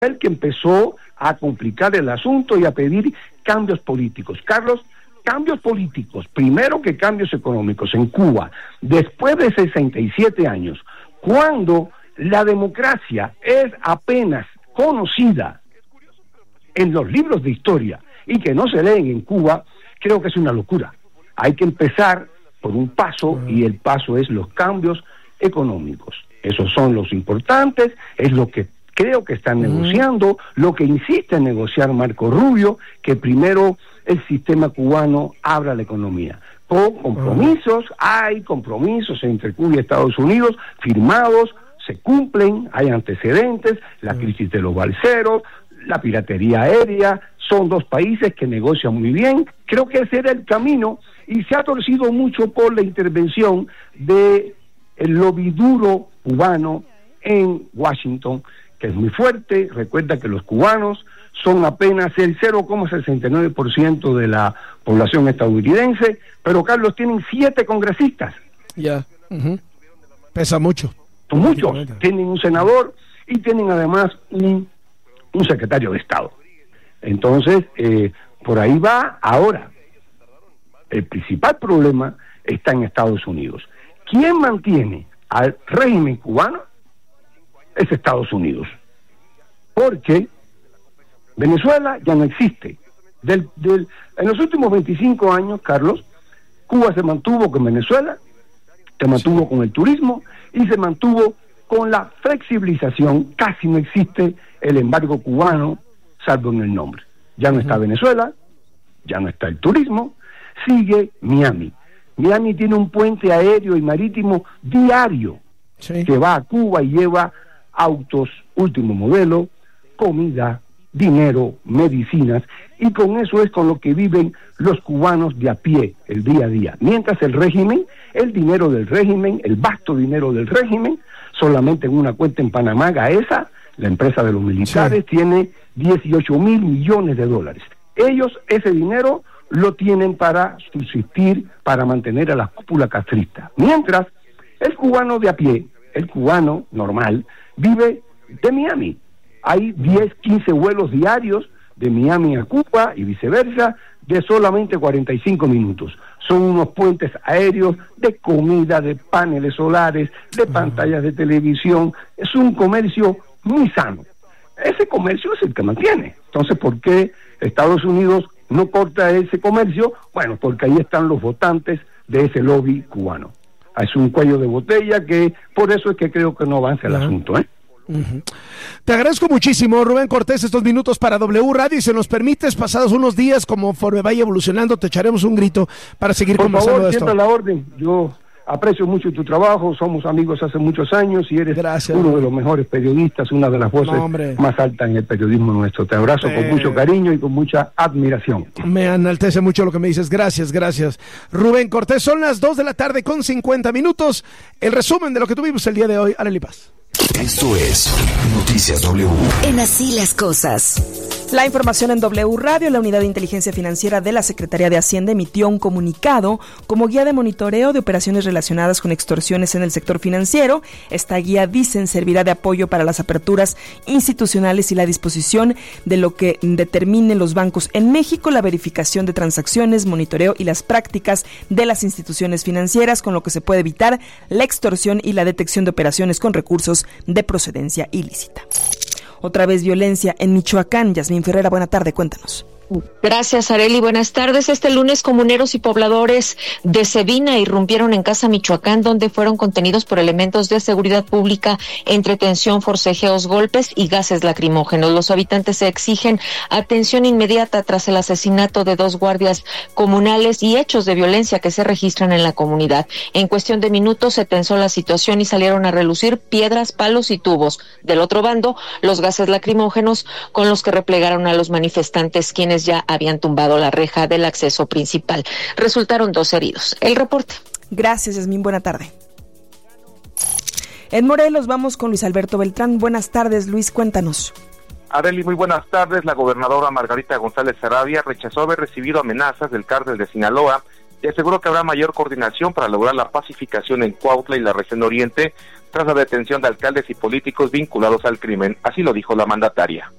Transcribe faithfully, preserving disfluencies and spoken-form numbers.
el que empezó a complicar el asunto y a pedir cambios políticos. Carlos, cambios políticos, primero que cambios económicos en Cuba, después de sesenta y siete años, cuando la democracia es apenas conocida en los libros de historia y que no se leen en Cuba, creo que es una locura. Hay que empezar por un paso, y el paso es los cambios económicos. Esos son los importantes, es lo que creo que están negociando, lo que insiste en negociar Marco Rubio, que primero el sistema cubano abra la economía. Con compromisos, hay compromisos entre Cuba y Estados Unidos firmados, se cumplen, hay antecedentes, la crisis de los balseros, la piratería aérea, son dos países que negocian muy bien. Creo que ese era el camino y se ha torcido mucho por la intervención de el lobby duro cubano en Washington, que es muy fuerte. Recuerda que los cubanos son apenas el cero coma sesenta y nueve por ciento de la población estadounidense, pero Carlos, tienen siete congresistas. Ya, yeah. uh-huh. Pesa mucho. Son muchos, tienen un senador y tienen además un, un secretario de Estado. Entonces, eh, por ahí va. Ahora, el principal problema está en Estados Unidos. ¿Quién mantiene al régimen cubano? Es Estados Unidos. Porque Venezuela ya no existe. Del, del, en los últimos veinticinco años, Carlos, Cuba se mantuvo con Venezuela, se mantuvo con el turismo y se mantuvo con la flexibilización. Casi no existe el embargo cubano, salvo en el nombre. Ya no está Venezuela, ya no está el turismo, sigue Miami. Miami tiene un puente aéreo y marítimo diario, sí, que va a Cuba y lleva autos último modelo, comida, dinero, medicinas, y con eso es con lo que viven los cubanos de a pie el día a día. Mientras el régimen, el dinero del régimen, el vasto dinero del régimen, solamente en una cuenta en Panamá, Gaesa, la empresa de los militares, sí, tiene dieciocho mil millones de dólares. Ellos ese dinero lo tienen para subsistir, para mantener a la cúpula castrista. Mientras el cubano de a pie, el cubano normal, vive de Miami. Hay diez, quince vuelos diarios de Miami a Cuba y viceversa, de solamente cuarenta y cinco minutos. Son unos puentes aéreos de comida, de paneles solares, de pantallas de televisión. Es un comercio muy sano. Ese comercio es el que mantiene. Entonces, ¿por qué Estados Unidos no corta ese comercio? Bueno, porque ahí están los votantes de ese lobby cubano. Es un cuello de botella que por eso es que creo que no avanza el uh-huh. asunto, ¿eh? Uh-huh. Te agradezco muchísimo, Rubén Cortés, estos minutos para W Radio, y si nos permites, pasados unos días, conforme vaya evolucionando, te echaremos un grito para seguir por conversando favor, de esto. Por favor, siempre a la orden. Yo aprecio mucho tu trabajo, somos amigos hace muchos años y eres Gracias, uno de los mejores periodistas, una de las voces no, más altas en el periodismo nuestro. Te abrazo eh... con mucho cariño y con mucha admiración. Me enaltece mucho lo que me dices. Gracias, gracias. Rubén Cortés, son las dos de la tarde con cincuenta minutos. El resumen de lo que tuvimos el día de hoy. Arely Paz. Esto es Noticias W. En Así las Cosas. La información en W Radio. La Unidad de Inteligencia Financiera de la Secretaría de Hacienda emitió un comunicado como guía de monitoreo de operaciones relacionadas con extorsiones en el sector financiero. Esta guía, dicen, servirá de apoyo para las aperturas institucionales y la disposición de lo que determinen los bancos en México, la verificación de transacciones, monitoreo y las prácticas de las instituciones financieras, con lo que se puede evitar la extorsión y la detección de operaciones con recursos de procedencia ilícita. Otra vez violencia en Michoacán. Yasmín Ferreira, buena tarde, cuéntanos. Gracias, Arely. Buenas tardes. Este lunes, comuneros y pobladores de Cebina irrumpieron en Casa Michoacán, donde fueron contenidos por elementos de seguridad pública entre tensión, forcejeos, golpes y gases lacrimógenos. Los habitantes exigen atención inmediata tras el asesinato de dos guardias comunales y hechos de violencia que se registran en la comunidad. En cuestión de minutos se tensó la situación y salieron a relucir piedras, palos y tubos. Del otro bando, los gases lacrimógenos con los que replegaron a los manifestantes, quienes ya habían tumbado la reja del acceso principal. Resultaron dos heridos. El reporte. Gracias, Yasmín. Buena tarde. En Morelos vamos con Luis Alberto Beltrán. Buenas tardes, Luis, cuéntanos. Arely, muy buenas tardes. La gobernadora Margarita González Sarabia rechazó haber recibido amenazas del cártel de Sinaloa y aseguró que habrá mayor coordinación para lograr la pacificación en Cuautla y la región oriente tras la detención de alcaldes y políticos vinculados al crimen. Así lo dijo la mandataria.